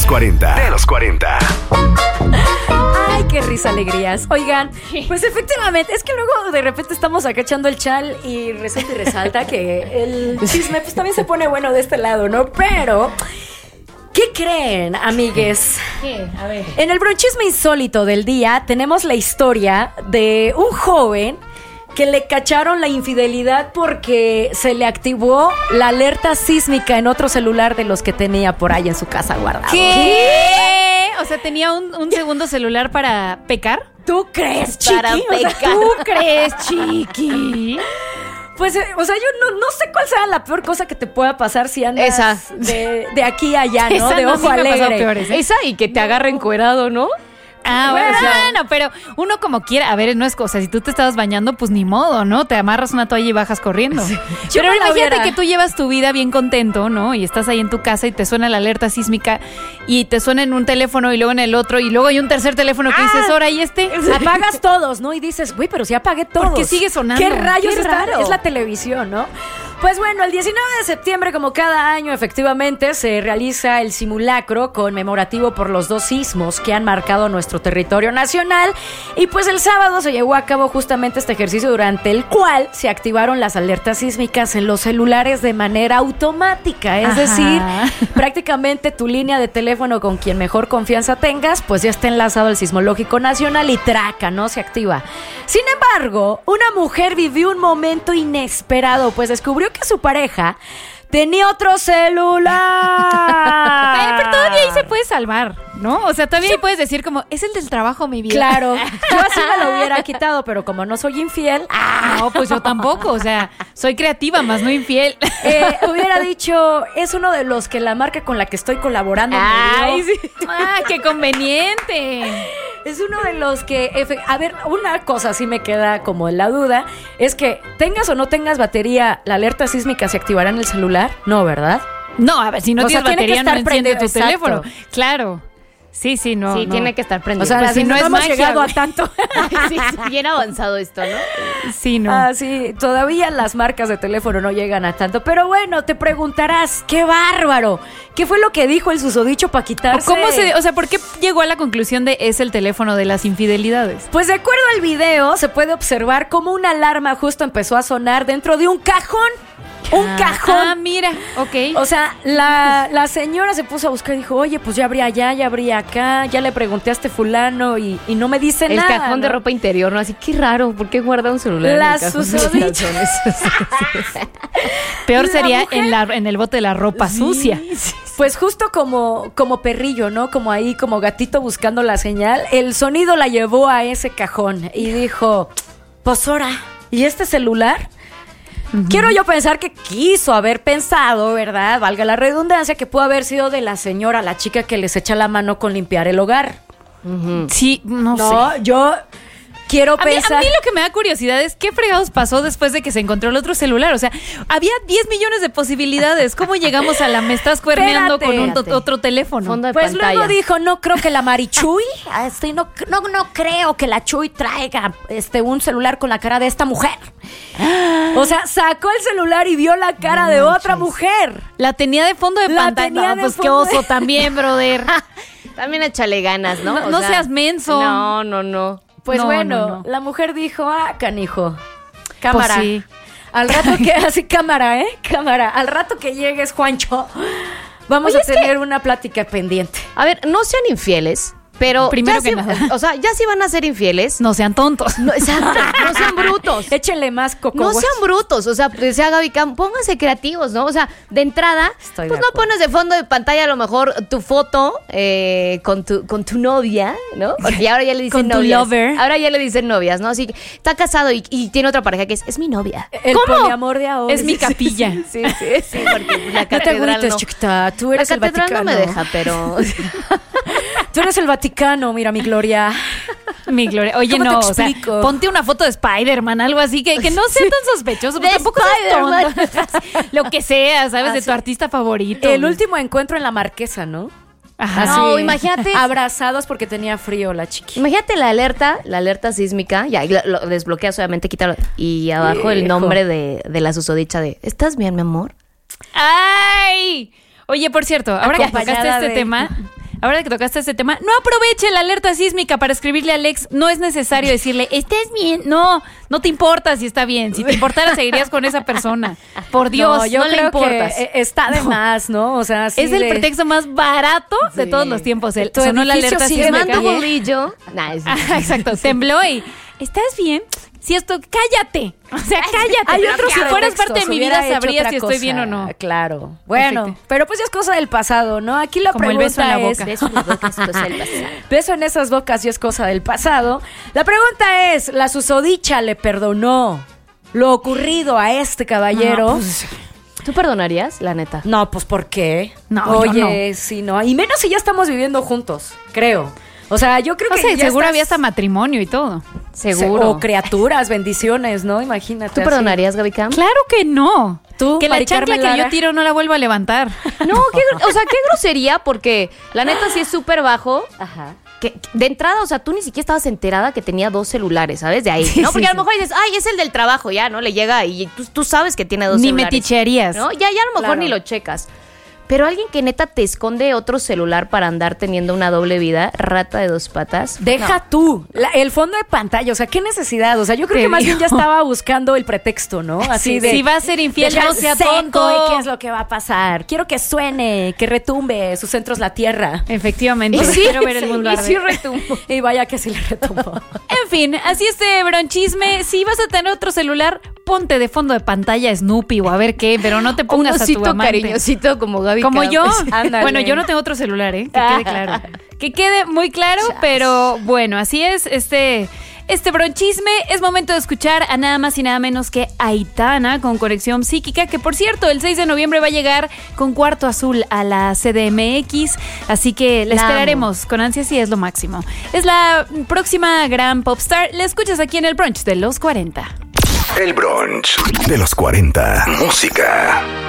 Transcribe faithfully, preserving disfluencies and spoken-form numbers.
cuarenta. De los cuarenta. Ay, qué risa, alegrías. Oigan, pues efectivamente, es que luego de repente estamos acá echando el chal y resulta y resalta que el chisme pues también se pone bueno de este lado, ¿no? Pero... ¿qué creen, amigues? ¿Qué? A ver. En el bronchisme insólito del día tenemos la historia de un joven que le cacharon la infidelidad porque se le activó la alerta sísmica en otro celular de los que tenía por ahí en su casa guardado. ¿Qué? O sea, tenía un, un segundo celular para pecar. ¿Tú crees, chiqui? Para O sea, pecar. ¿Tú crees, chiqui? Pues, eh, o sea, yo no, no sé cuál sea la peor cosa que te pueda pasar si andas Esa. De, de aquí a allá, ¿no? Esa de no, ojo sí me ha pasado alegre. peores, ¿eh? Esa y que te agarre encuerado, ¿no? Ah, bueno, bueno, pero uno como quiera, a ver, no es cosa, si tú te estabas bañando, pues ni modo, ¿no? Te amarras una toalla y bajas corriendo. Yo Pero me la imagínate hubiera. que tú llevas tu vida bien contento, ¿no? Y estás ahí en tu casa y te suena la alerta sísmica y te suena en un teléfono y luego en el otro y luego hay un tercer teléfono que dices, ahora, ¿y este? Apagas todos, ¿no? Y dices, güey, pero si apagué todos. ¿Por qué sigue sonando? ¿Qué rayos Qué está? raro. Es la televisión, ¿no? Pues bueno, el diecinueve de septiembre, como cada año, efectivamente, se realiza el simulacro conmemorativo por los dos sismos que han marcado nuestro territorio nacional. Y pues el sábado se llevó a cabo justamente este ejercicio durante el cual se activaron las alertas sísmicas en los celulares de manera automática. Es Ajá. decir, prácticamente tu línea de teléfono con quien mejor confianza tengas, pues ya está enlazado el Sismológico Nacional y traca, ¿no? Se activa. Sin embargo, una mujer vivió un momento inesperado, pues descubrió que su pareja tenía otro celular. Ay, pero todavía ahí se puede salvar, ¿no? O sea, todavía ahí puedes decir como, es el del trabajo, mi vida. Claro, yo así me lo hubiera quitado, pero como no soy infiel, Ah, no, pues yo tampoco, o sea, soy creativa, más no infiel. eh, hubiera dicho, es uno de los que la marca con la que estoy colaborando me Ay, dio. sí. Ah, qué conveniente. Es uno de los que, efe- a ver, una cosa sí me queda como en la duda, es que tengas o no tengas batería, la alerta sísmica se activará en el celular, no, ¿verdad? No, a ver, si no O tienes sea, tiene que batería, no estar enciende tu prendido, teléfono. exacto. Claro. Sí, sí, no. sí, no. tiene que estar prendido. O sea, Pues así si no no es hemos magia, llegado a güey. tanto. sí, sí, bien avanzado esto, ¿no? Sí, no. Ah, sí, todavía las marcas de teléfono no llegan a tanto. Pero bueno, te preguntarás, ¡qué bárbaro! ¿Qué fue lo que dijo el susodicho para quitarse? ¿Cómo se, o sea, ¿por qué llegó a la conclusión de es el teléfono de las infidelidades? Pues de acuerdo al video, se puede observar cómo una alarma justo empezó a sonar dentro de un cajón. Un Ah, cajón. Ah, mira, ok. O sea, la, la señora se puso a buscar y dijo, oye, pues ya habría allá, ya habría acá, ya le pregunté a este fulano y, y no me dice El nada. cajón de ¿no? ropa interior, ¿no? Así, qué raro, ¿por qué guarda un celular en La el cajón de los susodicha. calzones? Peor la sería mujer- en, la, en el bote de la ropa sucia. Pues justo como, como perrillo, ¿no? Como ahí, como gatito buscando la señal. El sonido la llevó a ese cajón y dijo, pues ahora, ¿y este celular? Uh-huh. Quiero yo pensar que quiso haber pensado, ¿verdad? Valga la redundancia, que pudo haber sido de la señora, la chica que les echa la mano con limpiar el hogar. Uh-huh. Sí, no, No, sé. yo quiero A mí, pensar... a mí lo que me da curiosidad es qué fregados pasó después de que se encontró el otro celular. O sea, había diez millones de posibilidades. ¿Cómo llegamos a la me estás cuerneando Espérate. con un to- otro teléfono? Fondo de Pues pantalla. luego dijo, no creo que la Marichuy, este, no, no, no creo que la Chuy traiga este, un celular con la cara de esta mujer. O sea, sacó el celular y vio la cara No de manches. otra mujer. La tenía de fondo de La pantalla. tenía No, de pues qué fondo de- oso también, brother. También échale ganas, ¿no? No- O no sea, seas menso. No, no, no. Pues No, bueno, no, no. la mujer dijo, ah, canijo, cámara. Pues sí. Al rato que, así cámara, ¿eh? Cámara. Al rato que llegues, Juancho, vamos Oye, a es tener una plática pendiente. A ver, no sean infieles, pero Primero ya que sí- nada. o sea, ya si van a ser infieles, No sean tontos. no, exacto, no sean brutos. Échenle más coco. No wash. sean brutos, o sea, decía Gaby Cam, pónganse creativos, ¿no? O sea, de entrada, Estoy pues de no acuerdo. pones de fondo de pantalla a lo mejor tu foto eh, con tu con tu novia, ¿no? Porque ahora ya le dicen Con tu novias. lover. Ahora ya le dicen novias, ¿no? Así que está casado y, y tiene otra pareja que es, es mi novia. El ¿Cómo? poliamor de ahora. Es mi capilla. Sí, sí, sí, porque la No te catedral agüites, no. chiquita. Tú La eres el catedral Vaticano. no me deja, pero... Tú eres el Vaticano, mira mi Gloria. Mi Gloria. Oye, ¿Cómo te no, o sea, explico? ponte una foto de Spider-Man, algo así, que, que no sea tan sospechoso. De Pero tampoco seas Spider-Man. tonto. Lo que sea, ¿sabes? De Así. tu artista favorito. El último encuentro en la Marquesa, ¿no? Ajá. Así, No, imagínate- abrazados porque tenía frío la chiqui. Imagínate la alerta, la alerta sísmica, ya y lo, lo desbloqueas obviamente, quítalo. Y abajo el Hijo. nombre de, de la susodicha de ¿estás bien, mi amor? ¡Ay! Oye, por cierto, ahora que Acompañada tocaste este de- tema, ahora que tocaste este tema, no aproveche la alerta sísmica para escribirle a Alex. No es necesario decirle, ¿estás bien? No, no te importa si está bien. Si te importara, seguirías con esa persona. Por Dios, No, yo no le creo importas. que está de No. más, ¿no? O sea, así Es el de- pretexto más barato de Sí. todos los tiempos. El, Tu sonó la edificio alerta sigue Te sísmica. mando bien. bolillo. Nah, es- Ajá, exacto, tembló y ¿estás bien? Si esto, cállate. O sea, cállate. Hay Pero otros si fueras pretextos, parte de mi hubiera vida hecho sabrías otra si estoy cosa. bien o no. Claro. Bueno, Perfecto. pero pues ya es cosa del pasado, ¿no? Aquí la Como el pregunta beso en la es... boca. Beso en la boca es cosa del pasado. Beso en esas bocas y es cosa del pasado. La pregunta es, ¿la susodicha le perdonó lo ocurrido a este caballero? No, pues, ¿Tú perdonarías, la neta? No, pues ¿por qué? No, yo Oye, sí, no. Y menos si ya estamos viviendo juntos, creo. O sea, yo creo no que sé, ya seguro estás- había hasta matrimonio y todo. Seguro. O criaturas, bendiciones, ¿no? Imagínate. ¿Tú así. perdonarías, Gaby Cam? Claro que no. ¿Tú, que la Mari chancla Carmen que Lara? yo tiro no la vuelvo a levantar. No, qué, gr- o sea, qué grosería, porque la neta sí es súper bajo. Ajá. Que, de entrada, o sea, tú ni siquiera estabas enterada que tenía dos celulares, ¿sabes? De ahí, Sí, ¿no? Porque sí, a lo mejor dices, ay, es el del trabajo, ya, ¿no? Le llega y tú, tú sabes que tiene dos Ni celulares. meticherías. ¿No? Ya, ya a lo mejor Claro. ni lo checas. Pero alguien que neta te esconde otro celular para andar teniendo una doble vida, rata de dos patas. Deja tú la- el fondo de pantalla, o sea, qué necesidad. O sea, yo creo Te que más bien ya digo. estaba buscando el pretexto, ¿no? Así Sí, de. si va a ser infiel, deja no sea seco, tonto. ¿y ¿Qué es lo que va a pasar? Quiero que suene, que retumbe sus centros la tierra. Efectivamente. Y sí, quiero ver el sí, mundo y arder. sí retumbó. Y vaya que sí le retumbó. En fin, así este bronchisme. Si vas a tener otro celular, ponte de fondo de pantalla Snoopy o a ver qué, pero no te Un pongas a tu osito amante. cariñosito como Gaby Como Cam. yo. Ándale. Bueno, yo no tengo otro celular, ¿eh? Que quede claro. Que quede muy claro, pero bueno, así es. Este, este bronchisme es momento de escuchar a nada más y nada menos que Aitana con Conexión Psíquica, que por cierto, el seis de noviembre va a llegar con Cuarto Azul a la C D M X, así que la La esperaremos con ansias y es lo máximo. Es la próxima gran popstar. La escuchas aquí en el brunch de los cuarenta. El brunch de los cuarenta. Música.